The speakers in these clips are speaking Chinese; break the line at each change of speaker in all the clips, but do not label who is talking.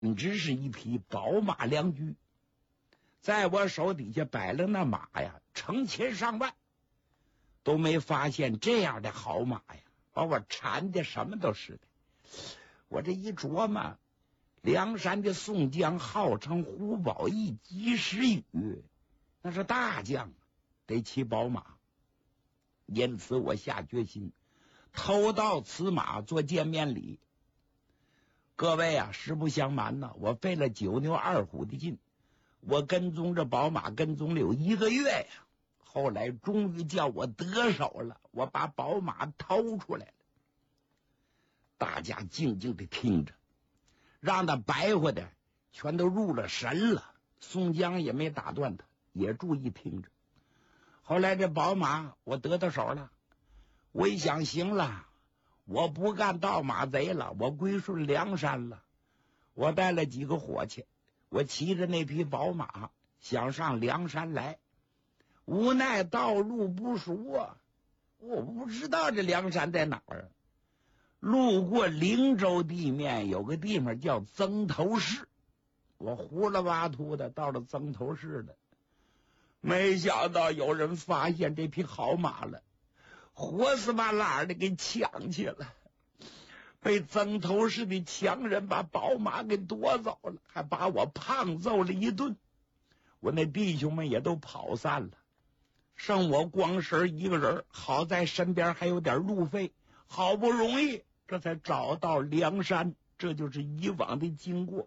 只是一匹宝马良驹，在我手底下摆了那马呀，成千上万，都没发现这样的好马呀，把我馋的什么都是的。我这一琢磨，梁山的宋江号称胡宝义及时雨，那是大将，得骑宝马。因此我下决心偷到此马做见面礼。各位啊，实不相瞒呐，我费了9牛2虎的劲，我跟踪这宝马跟踪了有1个月呀。后来终于叫我得手了，我把宝马偷出来了。大家静静的听着，让他白话的全都入了神了。宋江也没打断他，也注意听着。后来这宝马我得到手了，我一想，行了，我不干盗马贼了，我归顺梁山了。我带了几个伙计，我骑着那匹宝马想上梁山来，无奈道路不熟啊，我不知道这梁山在哪儿。路过灵州地面，有个地方叫曾头市，我呼啦哇涂的到了曾头市了。没想到有人发现这匹好马了，活死巴拉的给抢去了。被曾头市的强人把宝马给夺走了，还把我胖揍了一顿。我那弟兄们也都跑散了，剩我光神一个人，好在身边还有点路费，好不容易这才找到梁山。这就是以往的经过。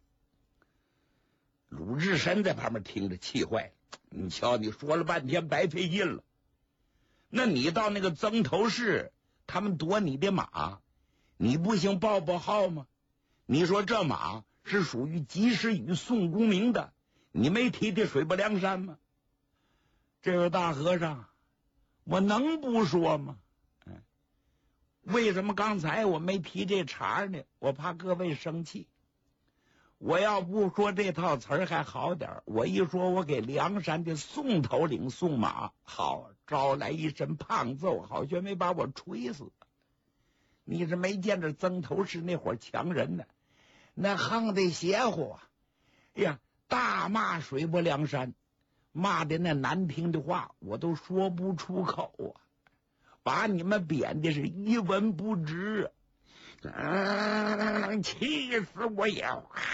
鲁智深在旁边听着气坏了，你瞧，你说了半天白费劲了。那你到那个曾头市，他们夺你的马，你不行报报号吗？你说这马是属于及时雨宋公明的，你没提的水泊梁山吗？这位大和尚，我能不说吗？为什么刚才我没提这茬呢？我怕各位生气。我要不说这套词儿还好点，我一说我给梁山的宋头领送马，好招来一身胖揍，好像没把我锤死。你是没见着曾头市那伙强人呢，那横的邪乎啊！哎呀，大骂水泊梁山，骂的那难听的话我都说不出口啊，把你们贬的是一文不值，气死我也！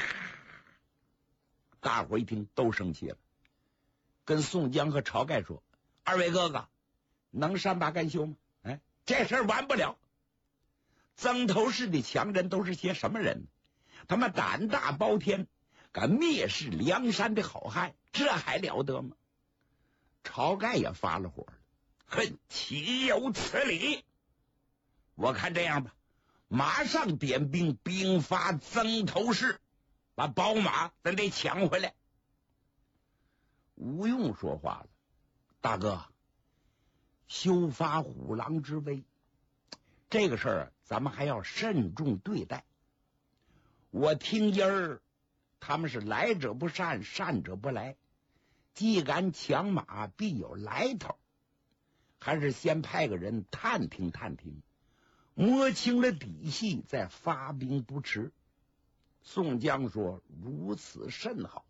大伙一听都生气了，跟宋江和晁盖说：“二位哥哥，能善罢甘休吗？这事儿完不了。曾头市的强人都是些什么人？他们胆大包天，敢蔑视梁山的好汉，这还了得吗？”晁盖也发了火了，哼，岂有此理！我看这样吧，马上点兵，兵发曾头市，把宝马咱得抢回来。吴用说话了：“大哥，休发虎狼之威，这个事儿咱们还要慎重对待。我听音儿，他们是来者不善，善者不来，既敢抢马，必有来头，还是先派个人探听探听，摸清了底细，再发兵不迟。”宋江说：“如此甚好。”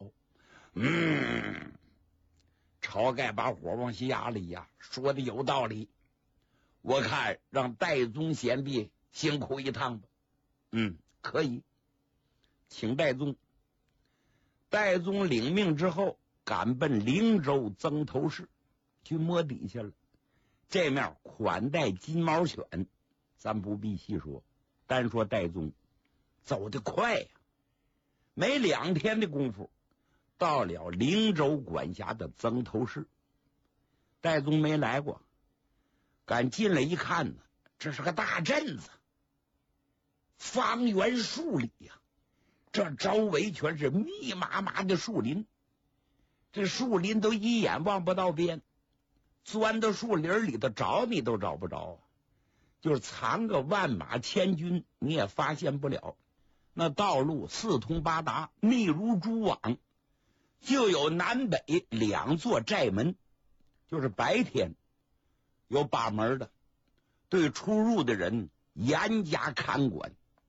晁盖把火往下压了一压，说的有道理。我看让戴宗贤弟辛苦一趟吧。可以，请戴宗。戴宗领命之后，赶奔灵州曾头市去摸底下了。这面款待金毛犬，咱不必细说，单说戴宗走得快呀，没2天的功夫，到了灵州管辖的曾头市。戴宗没来过，赶进来一看呢，这是个大镇子，方圆数里呀，这周围全是密麻麻的树林，这树林都一眼望不到边，钻到树林里头找你都找不着，就是藏个万马千军你也发现不了。那道路四通八达，密如蛛网，就有南北2座寨门，就是白天有把门的，对出入的人严加看管，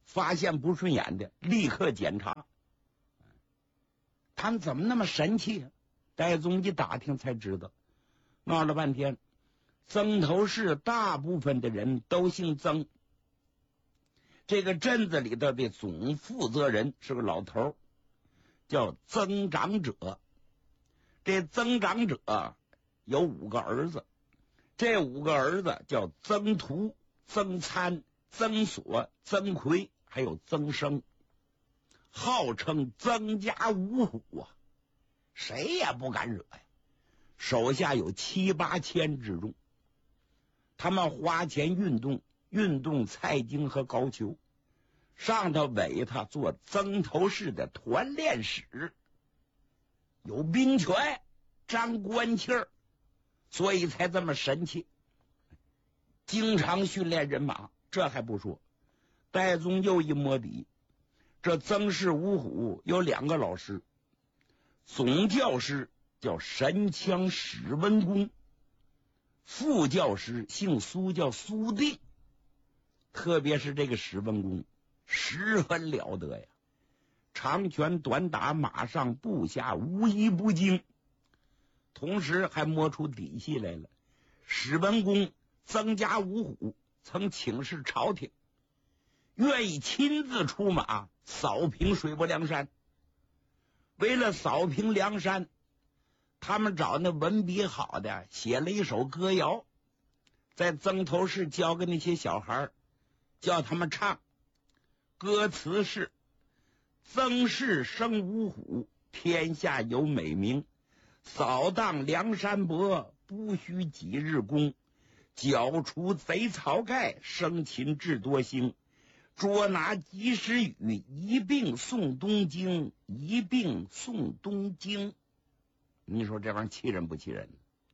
发现不顺眼的，立刻检查。他们怎么那么神气啊？戴宗一打听才知道，闹了半天，曾头市大部分的人都姓曾。这个镇子里头的总负责人是个老头，叫曾长者。这曾长者有5个儿子，这5个儿子叫曾图、曾参、曾所、曾奎，还有曾生，号称曾家五虎啊，谁也不敢惹呀。手下有7、8千之众，他们花钱运动蔡京和高俅，上头委他做曾头市的团练使，有兵权，沾官气儿，所以才这么神气。经常训练人马，这还不说，戴宗又一摸底，这曾氏五虎有2个老师，总教师叫神枪史文恭，副教师姓苏，叫苏定。特别是这个史文恭十分了得呀，长拳短打，马上步下无一不精，同时还摸出底细来了。史文恭曾家五虎曾请示朝廷，愿意亲自出马扫平水泊梁山。为了扫平梁山，他们找那文笔好的写了一首歌谣，在曾头市教给那些小孩，叫他们唱。歌词是：曾氏生五虎，天下有美名，扫荡梁山泊，不需几日功。剿除贼曹盖，生擒智多星。捉拿及时雨，一并送东京，一并送东京。你说这玩意儿气人不气人？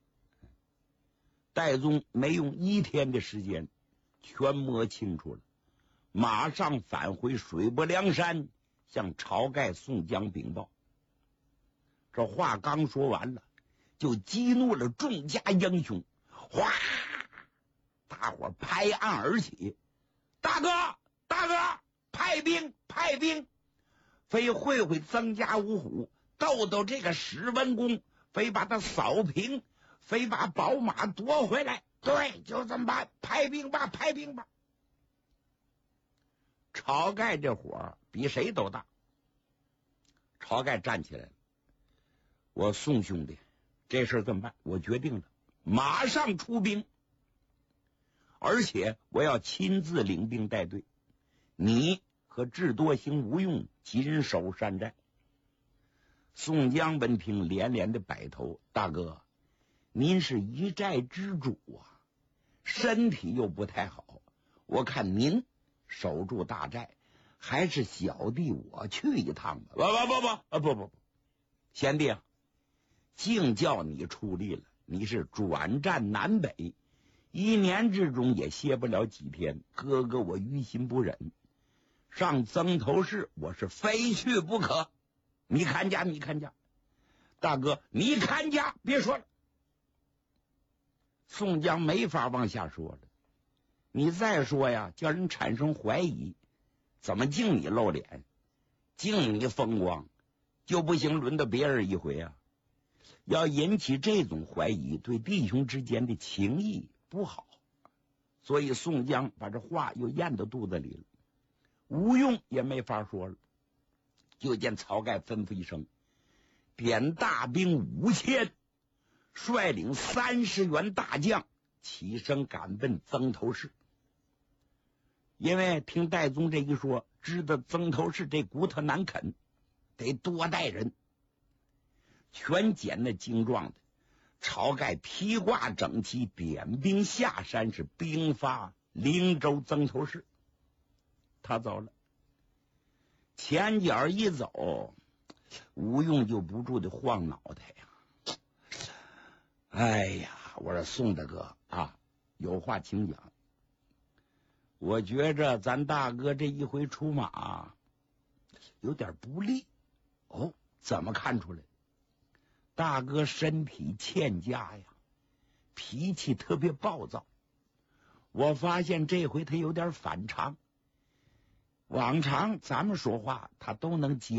戴宗没用1天的时间全摸清楚了，马上返回水泊梁山，向晁盖、宋江禀报。这话刚说完了，就激怒了众家英雄，哗，大伙拍案而起，大哥大哥，派兵派兵，非会会曾家五虎，斗斗这个史文恭，非把他扫平，非把宝马夺回来。对，就这么办，派兵吧派兵吧。晁盖这火比谁都大。晁盖站起来了，我宋兄弟，这事怎么办？我决定了，马上出兵，而且我要亲自领兵带队，你和智多星、吴用紧守山寨。宋江闻听连连的摆头，大哥，您是一寨之主啊，身体又不太好，我看您守住大寨，还是小弟我去一趟吧。不，贤弟啊，竟叫你出力了，你是转战南北，1年之中也歇不了几天，哥哥我于心不忍，上曾头市我是非去不可。你看家，你看家，大哥你看家，别说了。宋江没法往下说了，你再说呀，叫人产生怀疑，怎么净你露脸，净你风光，就不行轮到别人一回啊？要引起这种怀疑，对弟兄之间的情谊不好，所以宋江把这话又咽到肚子里了。吴用也没法说了，就见晁盖吩咐一声，点大兵5000，率领30员大将起身赶奔曾头市。因为听戴宗这一说，知道曾头市这骨头难啃，得多带人，全捡那精壮的。晁盖披挂整齐，点兵下山，是兵发灵州曾头市。他走了，前脚一走，吴用就不住的晃脑袋呀。哎呀，我说宋大哥啊，有话请讲。我觉着咱大哥这一回出马有点不利。哦，怎么看出来？大哥身体欠佳呀，脾气特别暴躁。我发现这回他有点反常。 往常咱们说话他都能接。